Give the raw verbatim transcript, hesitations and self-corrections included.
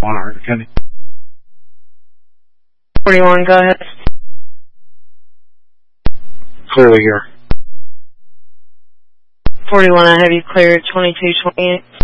on Hardin County. forty-one, go ahead. Clearly here. forty-one, I have you cleared twenty-two twenty-eight.